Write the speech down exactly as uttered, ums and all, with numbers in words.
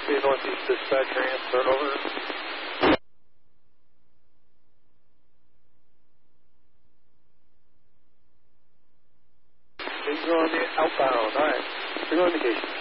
City Northeast Dispatcher, and start over. You're on the outbound. All right. Signal indication.